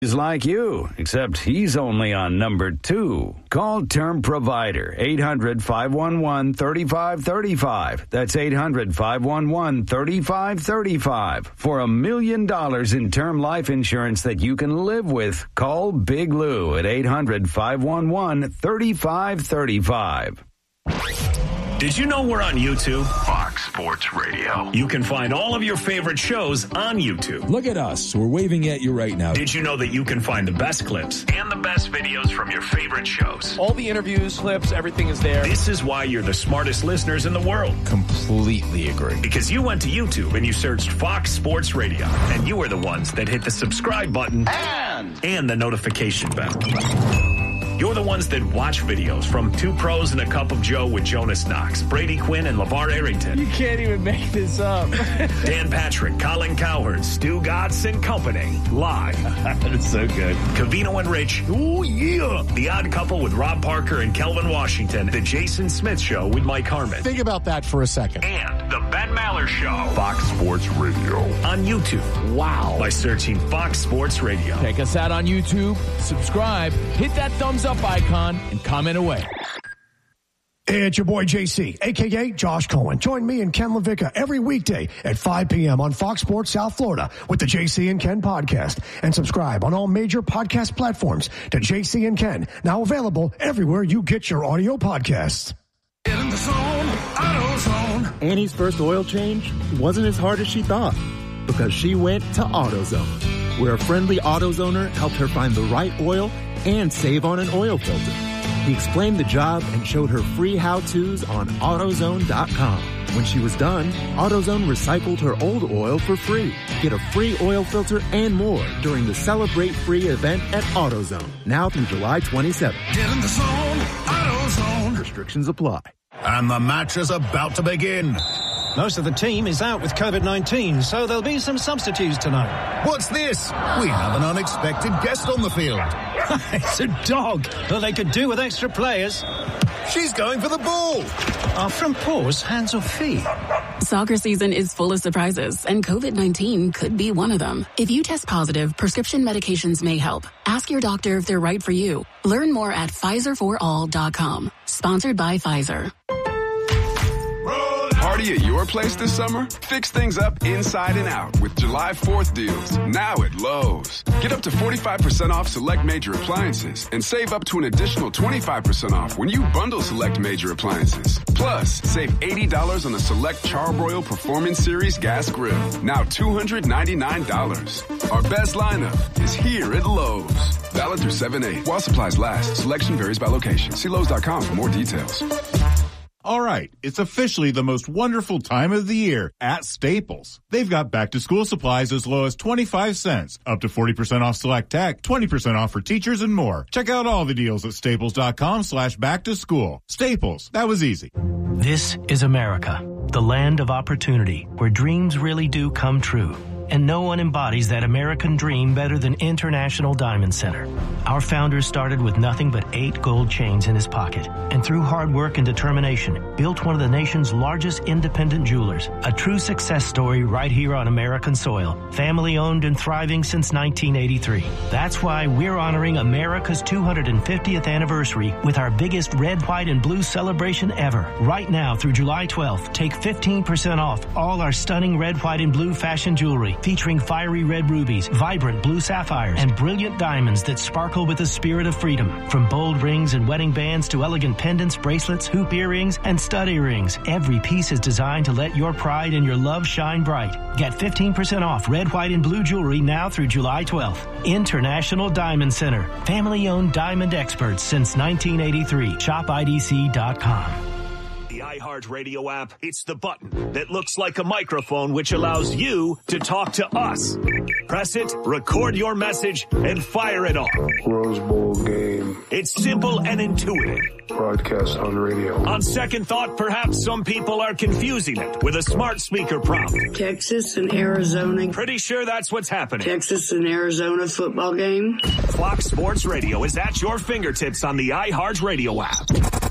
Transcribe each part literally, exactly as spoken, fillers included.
He's like you, except he's only on number two. Call Term Provider, eight hundred, five one one, three five three five. That's eight hundred, five one one, three five three five. For a million dollars in term life insurance that you can live with, call Big Lou at eight hundred, five one one, three five three five. Did you know we're on YouTube? Fox Sports Radio. You can find all of your favorite shows on YouTube. Look at us. We're waving at you right now. Did you know that you can find the best clips And the best videos from your favorite shows. All the interviews, clips, everything is there. This is why you're the smartest listeners in the world. Completely agree. Because you went to YouTube and you searched Fox Sports Radio. And you are the ones that hit the subscribe button And, and the notification bell. You're the ones that watch videos from Two Pros and a Cup of Joe with Jonas Knox, Brady Quinn, and LeVar Arrington. You can't even make this up. Dan Patrick, Colin Cowherd, Stu Gatz and Company. Live. That's so good. Covino and Rich. Ooh, yeah. The Odd Couple with Rob Parker and Kelvin Washington. The Jason Smith Show with Mike Harmon. Think about that for a second. and the Ben Maller Show. Fox Sports Radio. On YouTube. Wow. By searching Fox Sports Radio. Check us out on YouTube, subscribe, hit that thumbs up icon, and comment away. Hey, it's your boy J C, a k a. Josh Cohen. Join me and Ken LaVicka every weekday at five p.m. on Fox Sports South Florida with the J C and Ken podcast. And subscribe on all major podcast platforms to J C and Ken, now available everywhere you get your audio podcasts. In the zone, AutoZone. Annie's first oil change wasn't as hard as she thought because she went to AutoZone, where a friendly AutoZoner helped her find the right oil and save on an oil filter. He explained the job and showed her free how-tos on AutoZone dot com. When she was done, AutoZone recycled her old oil for free. Get a free oil filter and more during the Celebrate Free event at AutoZone, now through July twenty-seventh. Get in the zone, AutoZone. Restrictions apply. And the match is about to begin. Most of the team is out with COVID nineteen, so there'll be some substitutes tonight. What's this? We have an unexpected guest on the field. It's a dog, but they could do with extra players. She's going for the ball. Are front paws hands or feet? Soccer season is full of surprises, and COVID nineteen could be one of them. If you test positive, prescription medications may help. Ask your doctor if they're right for you. Learn more at Pfizer for all dot com. Sponsored by Pfizer. Party at your place this summer? Fix things up inside and out with July fourth deals. Now at Lowe's. Get up to forty-five percent off select major appliances and save up to an additional twenty-five percent off when you bundle select major appliances. Plus, save eighty dollars on a select Charbroil Performance Series gas grill. Now two hundred ninety-nine dollars. Our best lineup is here at Lowe's. Valid through seven eight. While supplies last, selection varies by location. See Lowe's dot com for more details. All right, it's officially the most wonderful time of the year at Staples. They've got back-to-school supplies as low as twenty-five cents, up to forty percent off select tech, twenty percent off for teachers, and more. Check out all the deals at staples dot com slash back to school. Staples, that was easy. This is America, the land of opportunity, where dreams really do come true. And no one embodies that American dream better than International Diamond Center. Our founder started with nothing but eight gold chains in his pocket, and through hard work and determination, built one of the nation's largest independent jewelers. A true success story right here on American soil. Family owned and thriving since nineteen eighty-three. That's why we're honoring America's two hundred fiftieth anniversary with our biggest red, white, and blue celebration ever. Right now through July twelfth, take fifteen percent off all our stunning red, white, and blue fashion jewelry, featuring fiery red rubies, vibrant blue sapphires, and brilliant diamonds that sparkle with the spirit of freedom. From bold rings and wedding bands to elegant pendants, bracelets, hoop earrings, and stud earrings, every piece is designed to let your pride and your love shine bright. Get fifteen percent off red, white, and blue jewelry now through July twelfth. International Diamond Center. Family-owned diamond experts since nineteen eighty-three. shop I D C dot com. iHeartRadio app, it's the button that looks like a microphone which allows you to talk to us. Press it, record your message, and fire it off. Rose Bowl game. It's simple and intuitive. Broadcast on radio. On second thought, perhaps some people are confusing it with a smart speaker prompt. Texas and Arizona. Pretty sure that's what's happening. Texas and Arizona football game. Fox Sports Radio is at your fingertips on the iHeartRadio app.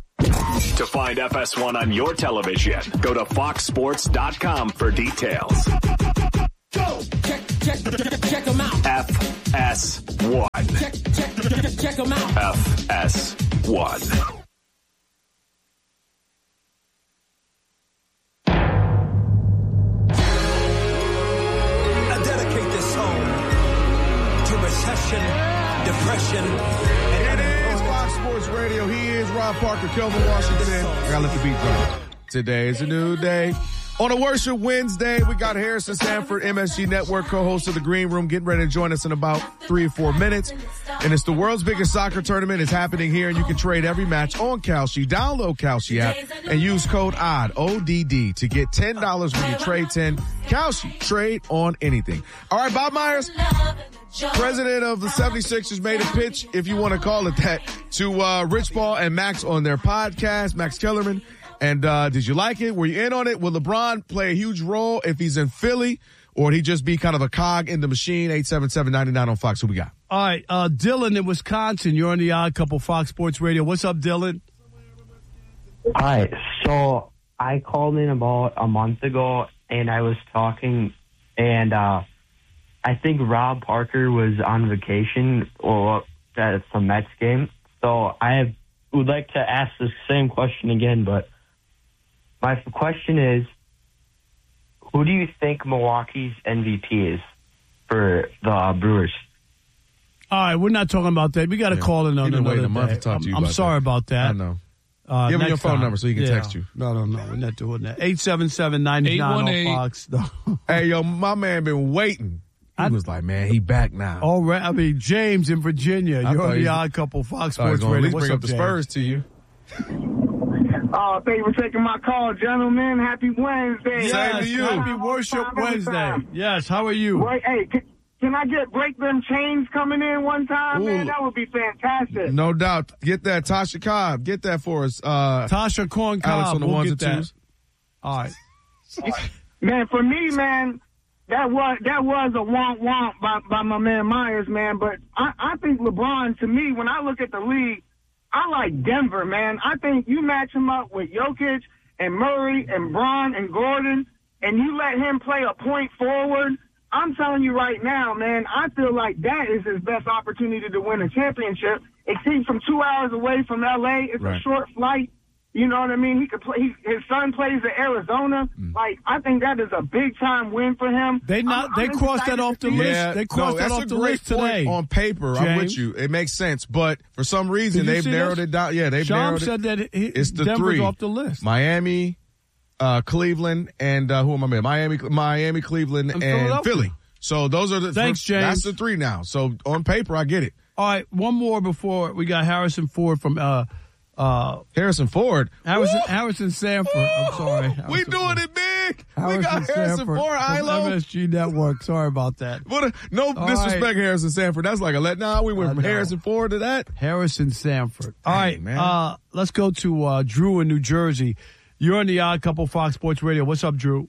To find F S one on your television, go to fox sports dot com for details. Go! Check, check. check, check them out. F S one. Check, check, check, check them out. F S one. I dedicate this song to recession, depression, and it is Fox Sports Radio. He is Rob Parker, Kelvin Washington. I gotta let the beat drop. Today is a new day. On a Worship Wednesday, we got Harrison Sanford, M S G Network co-host of The Green Room, getting ready to join us in about three or four minutes. And it's the world's biggest soccer tournament. It's happening here, and you can trade every match on Kalshi. Download Kalshi app and use code O D D, O D D, to get ten dollars when you trade ten. Kalshi, trade on anything. All right, Bob Myers, president of the seventy-sixers, made a pitch, if you want to call it that, to uh, Rich Paul and Max on their podcast, Max Kellerman. And uh did you like it? Were you in on it? Will LeBron play a huge role if he's in Philly, or would he just be kind of a cog in the machine? eight seven seven, nine nine on Fox. Who we got? All right, uh Dylan in Wisconsin. You're on the Odd Couple Fox Sports Radio. What's up, Dylan? All right, so I called in about a month ago, and I was talking, and uh I think Rob Parker was on vacation or at some Mets game. So I have, would like to ask the same question again, but my question is, who do you think Milwaukee's M V P is for the uh, Brewers? All right, we're not talking about that. We got to yeah. call in on another waiting a month day. to talk to you I'm, about I'm sorry that. about that. I know. Uh, Give me your phone time. number so he can yeah. text you. No, no, no. We're not doing that. eight seven seven, nine nine on Fox. Hey, yo, my man been waiting. He I, was like, man, he back now. All right. I mean, James in Virginia. I You're on the was, Odd Couple Fox Sports Radio. What's bring up, up the James? Spurs to you. Oh, thank you for taking my call, gentlemen. Happy Wednesday. Yes, Same to you. Happy Worship Wednesday. Yes, how are you? Wait, hey, can, can I get Break Them Chains coming in one time, Ooh. man? That would be fantastic. No doubt. Get that, Tasha Cobb. Get that for us. Uh, Tasha Corn Cobb. Alex on the we'll ones get and that. twos. All right. Man, for me, man, that was that was a womp womp by, by my man Myers, man. But I, I think LeBron, to me, when I look at the league, I like Denver, man. I think you match him up with Jokic and Murray and Braun and Gordon, and you let him play a point forward. I'm telling you right now, man, I feel like that is his best opportunity to win a championship. He's from two hours away from L A. It's right. a short flight. You know what I mean? He could play. He, his son plays in Arizona. Mm. Like, I think that is a big time win for him. They not. I'm, they I'm crossed that off the list. Yeah, they crossed no, that off the list today. On paper, James. I'm with you. It makes sense, but for some reason they've narrowed this? it down. Yeah, they've Sham narrowed said it. that he, it's the Denver's three off the list. Miami, uh, Cleveland, and uh, who am I missing? Miami, Miami, Cleveland, and, and Philly. So those are the. Thanks, for, James. That's the three now. So on paper, I get it. All right, one more before we got Harrison Ford from. Uh, Uh, Harrison Ford. Harrison, Harrison Sanford. I'm sorry. Harrison we doing Ford. it big. Harrison we got Harrison Sanford Ford. I love M S G Network. Sorry about that. What a, no All disrespect, right. Harrison Sanford. That's like a let. Nah, we went from Harrison Ford to that. Harrison Sanford. All Dang, right, man. Uh, let's go to uh, Drew in New Jersey. You're on the Odd Couple Fox Sports Radio. What's up, Drew?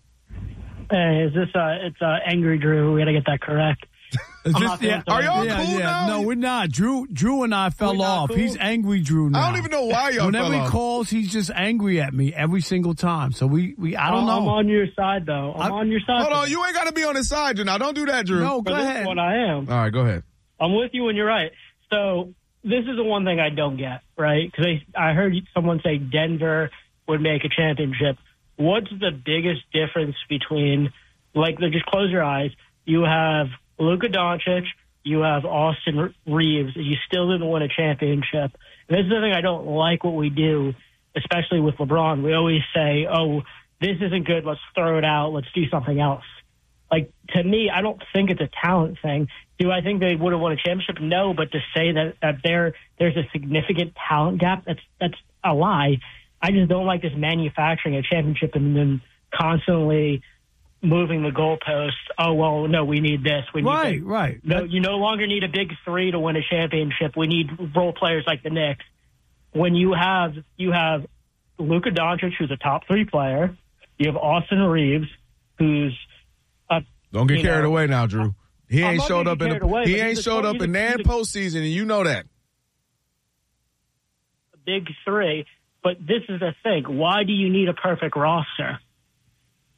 Hey, is this uh? It's uh, Angry Drew. We got to get that correct. Is this, yeah, are y'all yeah, cool yeah. now? No, we're not. Drew Drew and I fell off. Cool? He's angry Drew now. I don't even know why y'all Whenever fell he off. calls, he's just angry at me every single time. So we, we I don't I'm know. I'm on your side, though. I'm I, on your side. Hold on. You ain't got to be on his side, Drew. Now, don't do that, Drew. No, go For this ahead. one, I am. All right, go ahead. I'm with you when you're right. So this is the one thing I don't get, right? Because I, I heard someone say Denver would make a championship. What's the biggest difference between, like, just close your eyes. You have Luka Doncic. You have Austin Reeves. You still didn't win a championship. And this is the thing I don't like what we do, especially with LeBron. We always say, oh, this isn't good. Let's throw it out. Let's do something else. Like, to me, I don't think it's a talent thing. Do I think they would have won a championship? No, but to say that, that there there's a significant talent gap, that's that's a lie. I just don't like this manufacturing a championship and then constantly moving the goalposts. Oh, well, no, we need this. We need right, this. right. No, you no longer need a big three to win a championship. We need role players like the Knicks. When you have you have Luka Doncic, who's a top three player, you have Austin Reeves, who's a, Don't get carried know, away now, Drew. He I'm ain't not showed up in carried the, away, he but ain't he's a- showed up he's a- in nan he's a- postseason, and you know that. a big three. But this is the thing. Why do you need a perfect roster?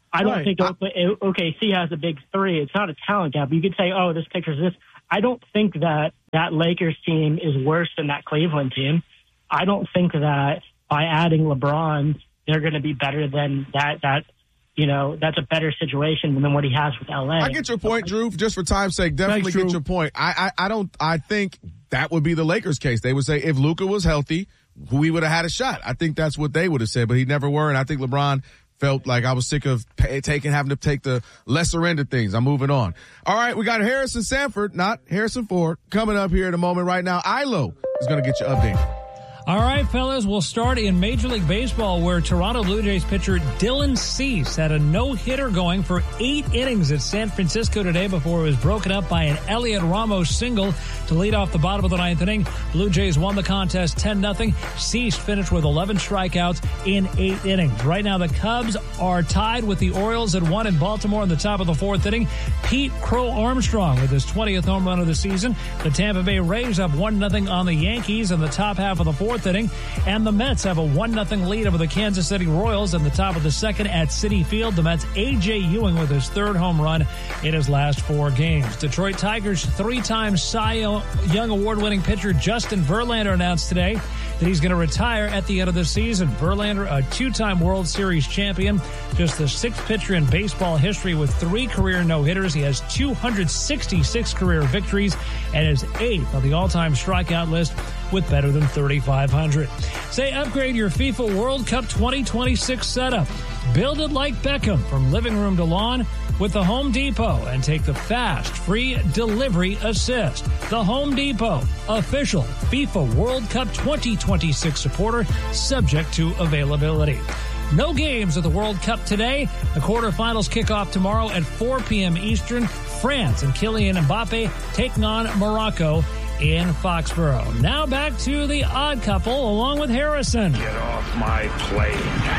I don't Right. think O K C has a big three. It's not a talent gap. You could say, oh, this picture's this. I don't think that that Lakers team is worse than that Cleveland team. I don't think that by adding LeBron, they're going to be better than that. That you know, that's a better situation than what he has with L A. I get your point, Drew. Just for time's sake, definitely Thanks, get Drew. your point. I, I, I don't. I think that would be the Lakers' case. They would say if Luka was healthy, we would have had a shot. I think that's what they would have said, but he never were, and I think LeBron felt like I was sick of pay, taking, having to take the lesser end of things. I'm moving on. All right, we got Harrison Sanford, not Harrison Ford, coming up here in a moment right now. Ilo is going to get you updated. All right, fellas, we'll start in Major League Baseball, where Toronto Blue Jays pitcher Dylan Cease had a no-hitter going for eight innings at San Francisco today before it was broken up by an Elliot Ramos single to lead off the bottom of the ninth inning. Blue Jays won the contest ten nothing. Cease finished with eleven strikeouts in eight innings. Right now, the Cubs are tied with the Orioles at one in Baltimore in the top of the fourth inning. Pete Crow Armstrong with his twentieth home run of the season. The Tampa Bay Rays up one nothing on the Yankees in the top half of the fourth inning, and the Mets have a one nothing lead over the Kansas City Royals in the top of the second at Citi Field. The Mets' A J Ewing with his third home run in his last four games. Detroit Tigers three-time Cy Young Award-winning pitcher Justin Verlander announced today that he's going to retire at the end of the season. Verlander, a two-time World Series champion, just the sixth pitcher in baseball history with three career no-hitters. He has two hundred sixty-six career victories and is eighth on the all-time strikeout list with better than thirty-five hundred. Say upgrade your FIFA World Cup twenty twenty-six setup. Build it like Beckham from living room to lawn with the Home Depot and take the fast, free delivery assist. The Home Depot, official FIFA World Cup twenty twenty-six supporter, subject to availability. No games at the World Cup today. The quarterfinals kick off tomorrow at four p.m. Eastern. France and Kylian Mbappe taking on Morocco in Foxborough. Now back to the Odd Couple along with Harrison. Get off my plane.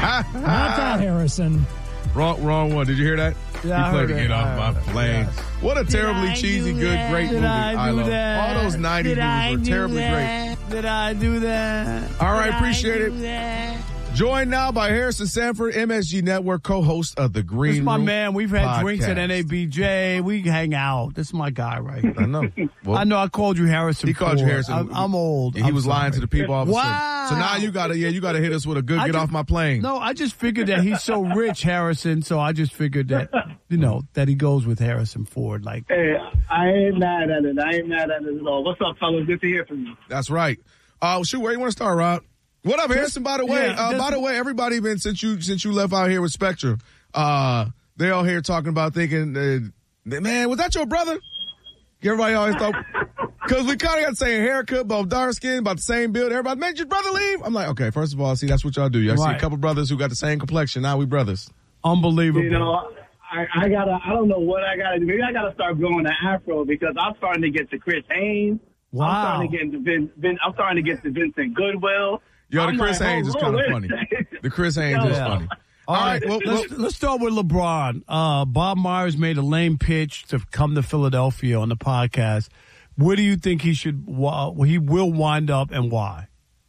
Not that Harrison. Wrong, wrong one. Did you hear that? Yeah, he played I to heard get it. off my plane. Yes. What a Did terribly I cheesy, do good, that? great Did movie. I do love that? all those nineties Did I movies were do terribly that? great. Did I do that? All right, Did I appreciate do it. that? Joined now by Harrison Sanford, M S G Network co-host of the Green This is my Room man. We've had podcast. drinks at N A B J. We hang out. This is my guy right here. I know. Well, I know I called you Harrison. He called you Ford. Harrison. I'm, I'm old. He I'm was lying sorry. to the people all of a sudden. Wow. So now you gotta, yeah, you gotta hit us with a good I get just- off my plane. No, I just figured that he's so rich, Harrison, so I just figured that, you know, that he goes with Harrison Ford. Like, Hey, I ain't mad at it. I ain't mad at it at all. What's up, fellas? Good to hear from you. That's right. Uh, shoot, where you want to start, Rob? What up, Harrison? By the way, yeah, uh, just- by the way, everybody been since you since you left out here with Spectrum, uh, they all here talking about thinking, uh, man, was that your brother? Everybody always thought because we kind of got the same haircut, both dark skin, about the same build. Everybody, man, did your brother leave? I'm like, okay, first of all, see, that's what y'all do. Y'all see Right. a couple brothers who got the same complexion. Now we brothers. unbelievable. You know, I, I gotta. I don't know what I gotta do. Maybe I gotta start growing the afro because I'm starting to get to Chris Haynes. Wow. I'm starting to get to Vin, Vin, I'm starting to get to Vincent Goodwill. Yo, the I'm Chris like, Haynes is oh, kind of wait a funny. second. The Chris Haynes Yo. is funny. All right, well, let's, well- let's start with LeBron. Uh, Bob Myers made a lame pitch to come to Philadelphia on the podcast. Where do you think he should? Uh, he will wind up, and why?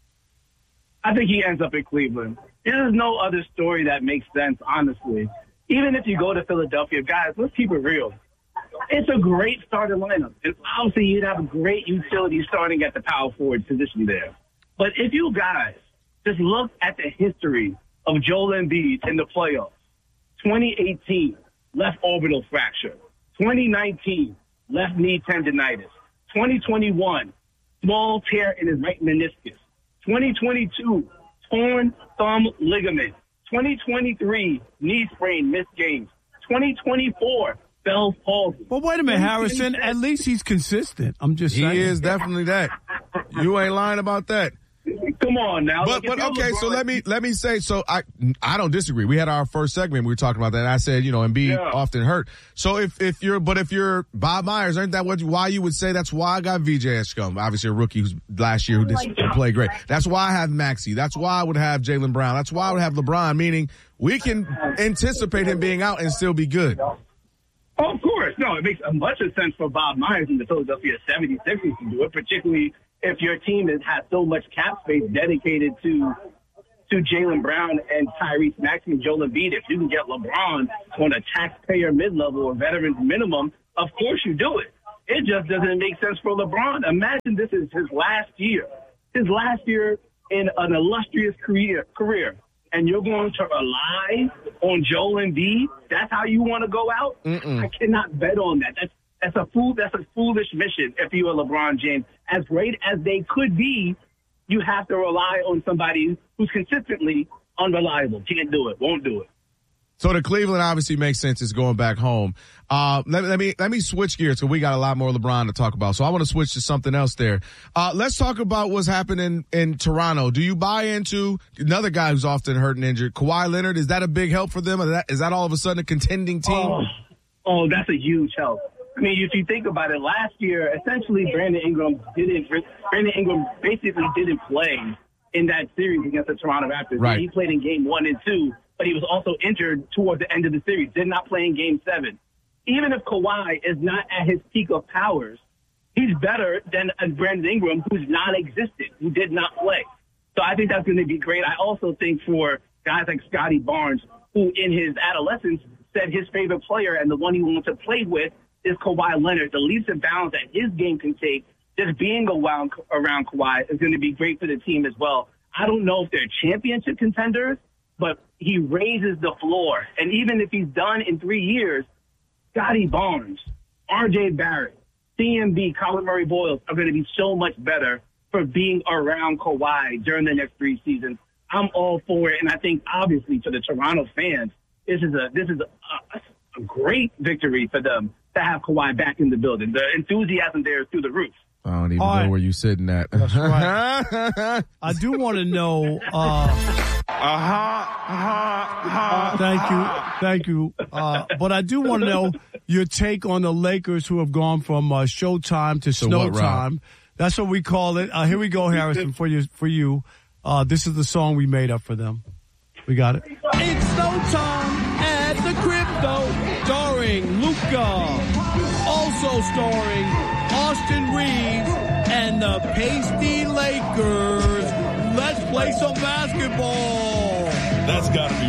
I think he ends up in Cleveland. There's no other story that makes sense, honestly. Even if you go to Philadelphia, guys, let's keep it real. It's a great starting lineup. And obviously, you'd have a great utility starting at the power forward position there. But if you guys just look at the history of Joel Embiid in the playoffs, twenty eighteen, left orbital fracture. twenty nineteen, left knee tendonitis. twenty twenty-one, small tear in his right meniscus. twenty twenty-two, torn thumb ligament. twenty twenty-three, knee sprain, missed games. twenty twenty-four, Bell's palsy. Well, wait a minute, Harrison. At least he's consistent. I'm just He saying. is definitely that. You ain't lying about that. Come on now. But Like, if but you're okay, so LeBron- let me let me say so I I don't disagree. We had our first segment, we were talking about that. And I said, you know, Embiid Yeah. often hurt. So if if you're but if you're Bob Myers, aren't that what you, why you would say that's why I got V J Scum, obviously a rookie who's last year who did play great. That's why I have Maxey. That's why I would have Jaylen Brown. That's why I would have LeBron, meaning we can anticipate him being out and still be good. Oh, of course. No, it makes a much of sense for Bob Myers and the Philadelphia seventy-sixers to do it, particularly if your team has, has so much cap space dedicated to to Jaylen Brown and Tyrese Maxey and Joel Embiid. If you can get LeBron on a taxpayer mid-level or veterans minimum, of course you do it. It just doesn't make sense for LeBron. Imagine this is his last year. His last year in an illustrious career, career. And you're going to rely on Joel Embiid? That's how you want to go out? Mm-mm. I cannot bet on that. That's that's a fool. That's a foolish mission if you are LeBron James. As great as they could be, you have to rely on somebody who's consistently unreliable. Can't do it. Won't do it. So the Cleveland obviously makes sense. Is going back home. Uh, let, let me let me switch gears because we got a lot more LeBron to talk about. So I want to switch to something else there. Uh, let's talk about what's happening in Toronto. Do you buy into another guy who's often hurt and injured, Kawhi Leonard? Is that a big help for them? Is that, is that all of a sudden a contending team? Oh, oh, that's a huge help. I mean, if you think about it, last year essentially Brandon Ingram didn't. Brandon Ingram basically didn't play in that series against the Toronto Raptors. Right. He played in game one and two. But he was also injured towards the end of the series, did not play in game seven. Even if Kawhi is not at his peak of powers, he's better than Brandon Ingram, who's non-existent, who did not play. So I think that's going to be great. I also think for guys like Scotty Barnes, who in his adolescence said his favorite player and the one he wants to play with is Kawhi Leonard. The leaps and bounds that his game can take, just being around, around Kawhi is going to be great for the team as well. I don't know if they're championship contenders, but he raises the floor. And even if he's done in three years, Scotty Barnes, R J Barrett, C M B, Colin Murray-Boyles are going to be so much better for being around Kawhi during the next three seasons. I'm all for it. And I think, obviously, for the Toronto fans, this is a this is a, a, a great victory for them to have Kawhi back in the building. The enthusiasm there is through the roof. I don't even All know right. where you're sitting at. That's right. I do want to know. Uh, Uh-huh, uh-huh, uh-huh. Thank you. Thank you. Uh, but I do want to know your take on the Lakers who have gone from uh, showtime to So snow what, Rob? time. That's what we call it. Uh, here we go, Harrison, for you. For you. Uh, this is the song we made up for them. We got it. It's snow time at the Crypto, starring Luca, also starring Austin Reeves and the Pasty Lakers. Let's play some basketball. That's got to be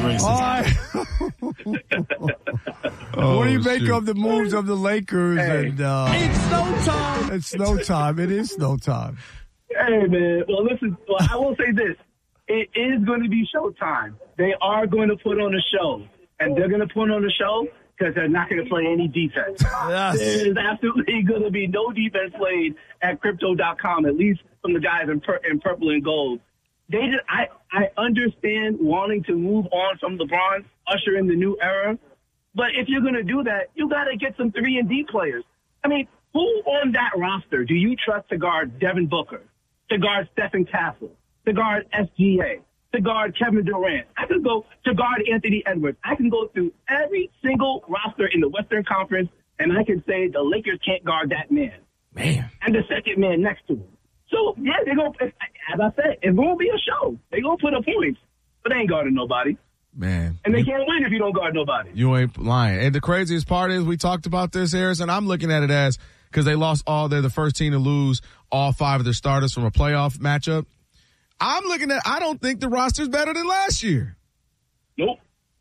racist. All right. Oh, what do you make shoot. of the moves of the Lakers? Hey. And uh, It's snow time. it's snow time. It is snow time. Hey, man. Well, listen, well, I will say this. It is going to be showtime. They are going to put on a show. And they're going to put on a show because they're not going to play any defense. Yes. There's absolutely going to be no defense played at crypto dot com, at least from the guys in, pur- in purple and gold. They just, I, I understand wanting to move on from LeBron, usher in the new era. But if you're going to do that, you got to get some three and D players. I mean, who on that roster do you trust to guard Devin Booker, to guard Stephen Castle, to guard S G A, to guard Kevin Durant? I could go to guard Anthony Edwards. I can go through every single roster in the Western Conference, and I can say the Lakers can't guard that man. Man. And the second man next to him. So, yeah, they're going to, as I said, it's going to be a show. They're going to put up points, but they ain't guarding nobody. Man. And they can't win if you don't guard nobody. You ain't lying. And the craziest part is we talked about this, Harrison. I'm looking at it as because they lost all, they're the first team to lose all five of their starters from a playoff matchup. I'm looking at, I don't think the roster's better than last year. Nope.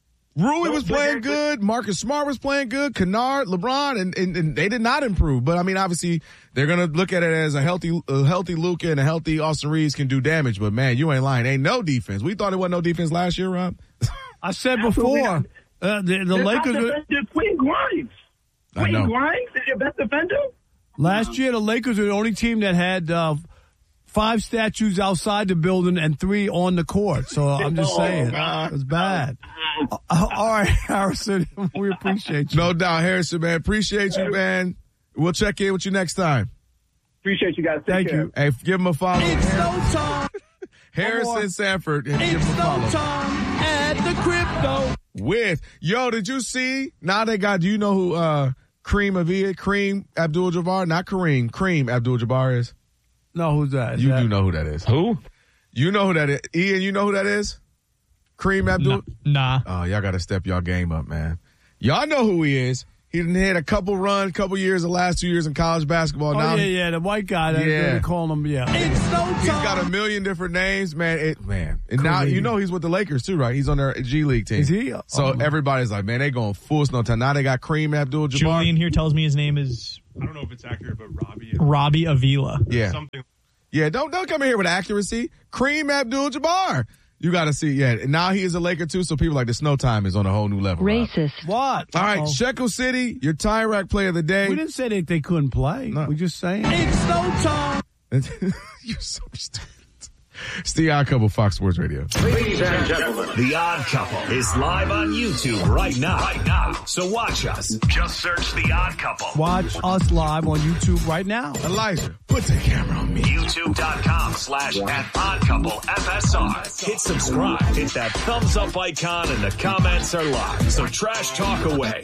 Rui Nope, was playing good. Marcus Smart was playing good. Kennard, LeBron, and, and, and they did not improve. But I mean, obviously, they're going to look at it as a healthy, a healthy Luka and a healthy Austin Reeves can do damage. But man, you ain't lying. Ain't no defense. We thought it wasn't no defense last year, Rob. I said before, uh, the, the They're Lakers. not defending Quinn Grimes. I Quinn know. Grimes is your best defender? Last year, the Lakers were the only team that had uh, five statues outside the building and three on the court. So I'm just Oh, saying, God. it's bad. Uh, all right, Harrison, we appreciate you. No doubt, Harrison, man. Appreciate you, man. We'll check in with you next time. Appreciate you guys. Take Thank care. you. Hey, give him a follow. It's snow time. Harrison Sanford. Give him It's a snow follow. time at the Crypto. With, yo, did you see? Now they got, do you know who uh, Kareem Avia, Kareem Abdul-Jabbar? Not Kareem, Kareem Abdul-Jabbar is? No, who's that? Is You that- do know who that is. Who? You know who that is. Ian, you know who that is? Kareem Abdul? Nah. Oh, y'all got to step y'all game up, man. Y'all know who he is. He had a couple runs, couple years, the last two years in college basketball. Oh, now yeah, yeah, the white guy. That yeah. they call him, yeah. It's no time. He's got a million different names, man. It, man. And now, you know he's with the Lakers, too, right? He's on their G League team. Is he? So oh. everybody's like, man, they going full snow time. Now they got Kareem Abdul-Jabbar. Julian here tells me his name is... I don't know if it's accurate, but Robbie. Robbie Avila. Yeah. Something. Yeah, don't don't come in here with accuracy. Kareem Abdul-Jabbar. You got to see, yeah. And now he is a Laker, too, so people like the snow time is on a whole new level. Racist. What? All right, Uh-oh. Shekel City, your tie rack player of the day. We didn't say that they couldn't play. No. We just saying. It's snow time. You're so stupid. It's The Odd Couple, Fox Sports Radio. Ladies and gentlemen, The Odd Couple is live on YouTube right now. Right now. So watch us. Just search The Odd Couple. Watch us live on YouTube right now. Elijah, put the camera on me. YouTube.com slash at Odd Couple F S R. Hit subscribe. Hit that thumbs up icon and the comments are live. So trash talk away.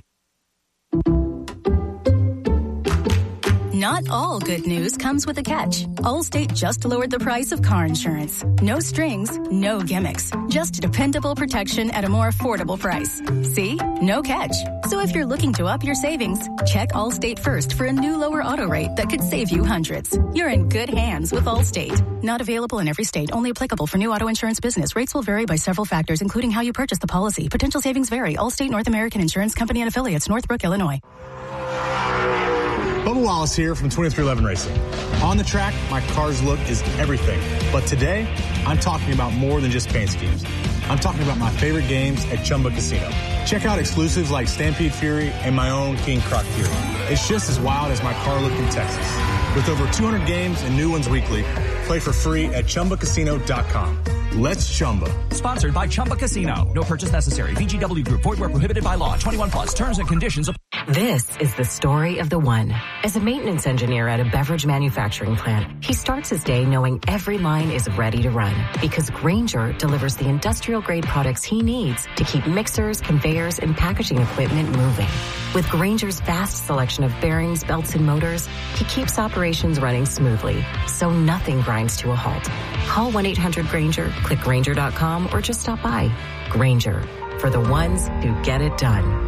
Not all good news comes with a catch. Allstate just lowered the price of car insurance. No strings, no gimmicks. Just dependable protection at a more affordable price. See? No catch. So if you're looking to up your savings, check Allstate first for a new lower auto rate that could save you hundreds. You're in good hands with Allstate. Not available in every state. Only applicable for new auto insurance business. Rates will vary by several factors, including how you purchase the policy. Potential savings vary. Allstate North American Insurance Company and Affiliates, Northbrook, Illinois. Bubba Wallace here from twenty-three eleven Racing. On the track, my car's look is everything. But today, I'm talking about more than just paint schemes. I'm talking about my favorite games at Chumba Casino. Check out exclusives like Stampede Fury and my own King Croc Fury. It's just as wild as my car look in Texas. With over two hundred games and new ones weekly, play for free at Chumba Casino dot com. Let's Chumba. Sponsored by Chumba Casino. No purchase necessary. V G W Group. Void where prohibited by law. twenty-one plus. Terms and conditions. This is the story of the one. As a maintenance engineer at a beverage manufacturing plant, he starts his day knowing every line is ready to run because Grainger delivers the industrial-grade products he needs to keep mixers, conveyors, and packaging equipment moving. With Grainger's vast selection of bearings, belts, and motors, he keeps operations running smoothly, so nothing grinds to a halt. Call one eight hundred Grainger, click Grainger dot com, or just stop by. Grainger, for the ones who get it done.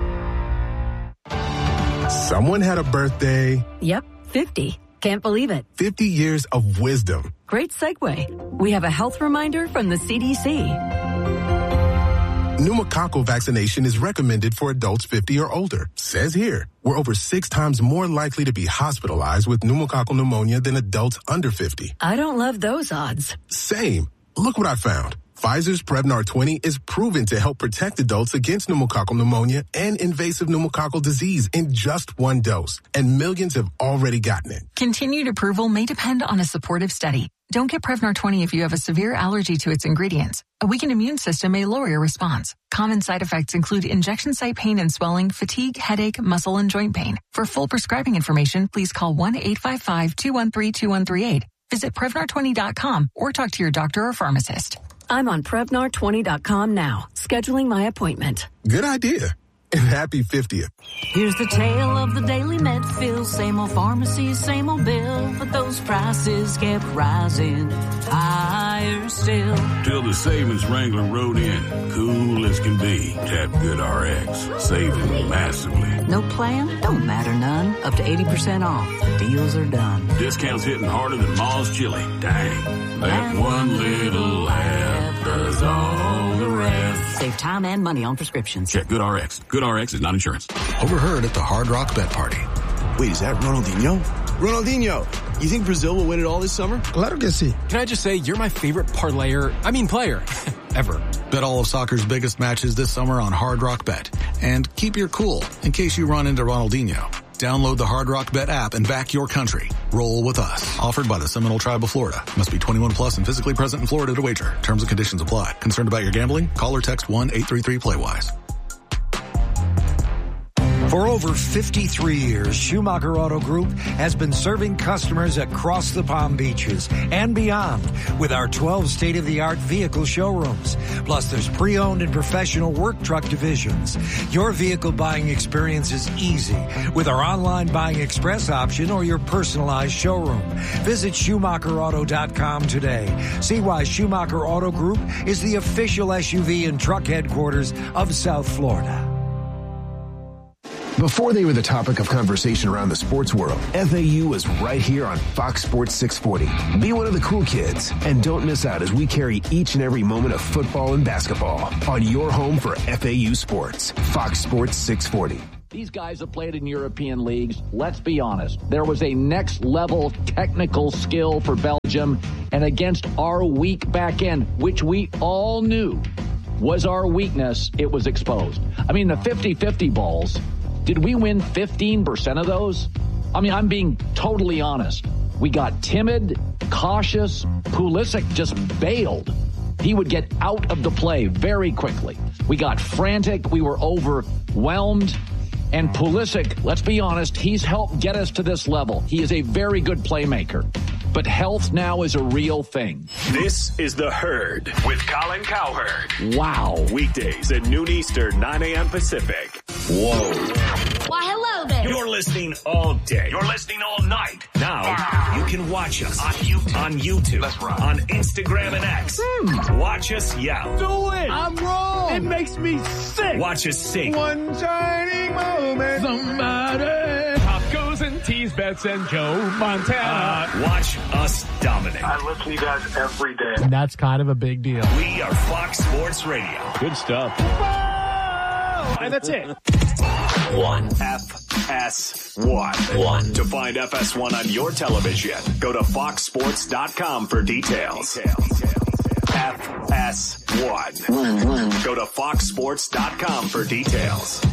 Someone had a birthday. Yep, fifty. Can't believe it. fifty years of wisdom. Great segue. We have a health reminder from the C D C. Pneumococcal vaccination is recommended for adults fifty or older. Says here, we're over six times more likely to be hospitalized with pneumococcal pneumonia than adults under fifty. I don't love those odds. Same. Look what I found. Pfizer's Prevnar twenty is proven to help protect adults against pneumococcal pneumonia and invasive pneumococcal disease in just one dose. And millions have already gotten it. Continued approval may depend on a supportive study. Don't get Prevnar twenty if you have a severe allergy to its ingredients. A weakened immune system may lower your response. Common side effects include injection site pain and swelling, fatigue, headache, muscle, and joint pain. For full prescribing information, please call one eight five five, two one three, two one three eight. Visit Prevnar twenty dot com or talk to your doctor or pharmacist. I'm on Prevnar twenty dot com now, scheduling my appointment. Good idea. And happy fiftieth. Here's the tale of the daily med fill. Same old pharmacy, same old bill. But those prices kept rising higher still. Till the savings Wrangler rode in. Cool as can be. Tap GoodRx. Saving massively. No plan? Don't matter none. Up to eighty percent off. Deals are done. Discounts hitting harder than Ma's chili. Dang. That one little app does all the rest. Save time and money on prescriptions. Check GoodRx. GoodRx is not insurance. Overheard at the Hard Rock Bet Party. Wait, is that Ronaldinho? Ronaldinho, you think Brazil will win it all this summer? Claro que sí. Can I just say, you're my favorite parlayer, I mean player, ever. Bet all of soccer's biggest matches this summer on Hard Rock Bet. And keep your cool in case you run into Ronaldinho. Download the Hard Rock Bet app and back your country. Roll with us. Offered by the Seminole Tribe of Florida. Must be twenty-one plus and physically present in Florida to wager. Terms and conditions apply. Concerned about your gambling? Call or text one eight three three play wise. For over fifty-three years, Schumacher Auto Group has been serving customers across the Palm Beaches and beyond with our twelve state-of-the-art vehicle showrooms. Plus, there's pre-owned and professional work truck divisions. Your vehicle buying experience is easy with our online buying express option or your personalized showroom. Visit Schumacher Auto dot com today. See why Schumacher Auto Group is the official S U V and truck headquarters of South Florida. Before they were the topic of conversation around the sports world, F A U was right here on Fox Sports six forty. Be one of the cool kids, and don't miss out as we carry each and every moment of football and basketball on your home for F A U sports. Fox Sports six forty. These guys have played in European leagues. Let's be honest. There was a next-level technical skill for Belgium, and against our weak back end, which we all knew was our weakness, it was exposed. I mean, the fifty-fifty balls, did we win fifteen percent of those? I mean, I'm being totally honest. We got timid, cautious. Pulisic just bailed. He would get out of the play very quickly. We got frantic. We were overwhelmed. And Pulisic, let's be honest, he's helped get us to this level. He is a very good playmaker. But health now is a real thing. This is The Herd with Colin Cowherd. Wow. Weekdays at noon Eastern, nine a.m. Pacific. Whoa. Why, hello there. You're listening all day. You're listening all night. Now, you can watch us on YouTube, on, YouTube, Let's run. on Instagram and X. Hmm. Watch us yell. Do it. I'm wrong. It makes me sick. Watch us sing. One shining moment. Somebody. Pop goes and tease bets and Joe Montana. Uh, watch us dominate. I listen to you guys every day. And that's kind of a big deal. We are Fox Sports Radio. Good stuff. And that's it. One. F S one. One. To find F S one on your television, go to fox sports dot com for details. F S one. One, one. Go to fox sports dot com for details.